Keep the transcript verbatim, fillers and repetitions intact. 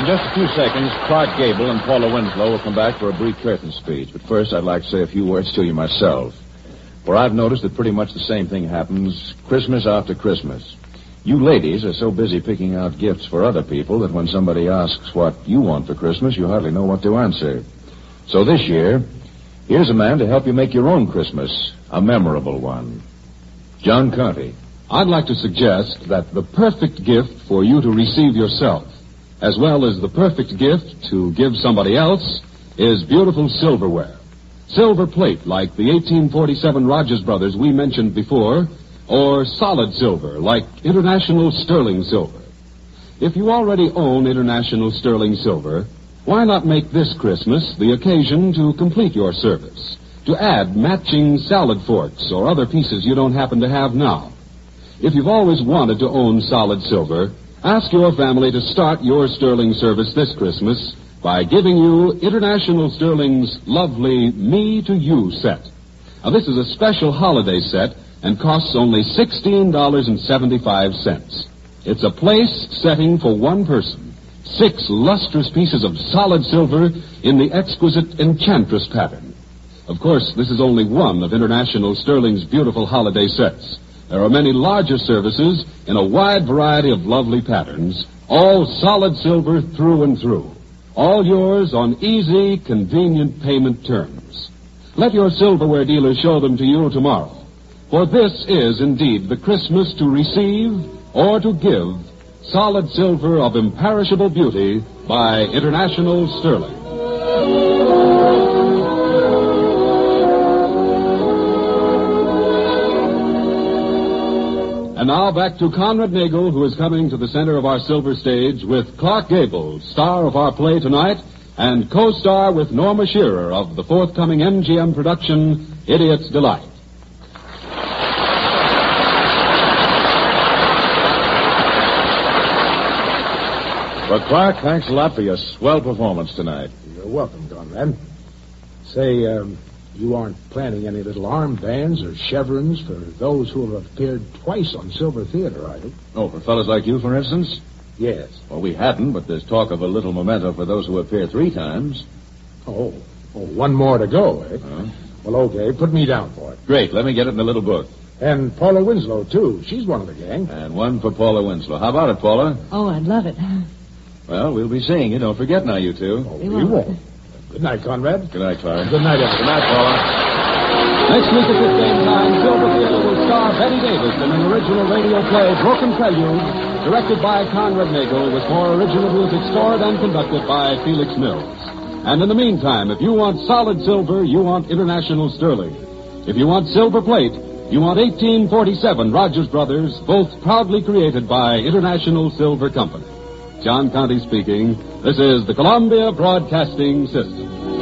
In just a few seconds, Clark Gable and Paula Winslow will come back for a brief curtain speech. But first, I'd like to say a few words to you myself. For I've noticed that pretty much the same thing happens Christmas after Christmas. You ladies are so busy picking out gifts for other people that when somebody asks what you want for Christmas, you hardly know what to answer. So this year, here's a man to help you make your own Christmas a memorable one. John Conte. I'd like to suggest that the perfect gift for you to receive yourself, as well as the perfect gift to give somebody else, is beautiful silverware. Silver plate like the eighteen forty-seven Rogers Brothers we mentioned before, or solid silver like International Sterling Silver. If you already own International Sterling Silver, why not make this Christmas the occasion to complete your service, to add matching salad forks or other pieces you don't happen to have now? If you've always wanted to own solid silver, ask your family to start your sterling service this Christmas by giving you International Sterling's lovely Me to You set. Now, this is a special holiday set and costs only sixteen dollars and seventy-five cents. It's a place setting for one person. Six lustrous pieces of solid silver in the exquisite Enchantress pattern. Of course, this is only one of International Sterling's beautiful holiday sets. There are many larger services in a wide variety of lovely patterns, all solid silver through and through. All yours on easy, convenient payment terms. Let your silverware dealer show them to you tomorrow. For this is indeed the Christmas to receive or to give solid silver of imperishable beauty by International Sterling. And now back to Conrad Nagel, who is coming to the center of our silver stage with Clark Gable, star of our play tonight, and co-star with Norma Shearer of the forthcoming M G M production, Idiot's Delight. Well, Clark, thanks a lot for your swell performance tonight. You're welcome, Conrad. Say, um, you aren't planning any little armbands or chevrons for those who have appeared twice on Silver Theater, are you? Oh, for fellas like you, for instance? Yes. Well, we hadn't, but there's talk of a little memento for those who appear three times. Oh, oh one more to go, eh? Uh-huh. Well, okay, put me down for it. Great, let me get it in the little book. And Paula Winslow, too. She's one of the gang. And one for Paula Winslow. How about it, Paula? Oh, I'd love it. Well, we'll be seeing you. Don't forget now, you two. Oh, we won't. Good night, Conrad. Good night, Clark. Good night, everyone. Good night, Paula. Next week at this same time, Silver Theater will star Betty Davis in an original radio play, Broken Prelude, directed by Conrad Nagel, with more original music scored and conducted by Felix Mills. And in the meantime, if you want solid silver, you want International Sterling. If you want silver plate, you want eighteen forty-seven Rogers Brothers, both proudly created by International Silver Company. John Conte speaking. This is the Columbia Broadcasting System.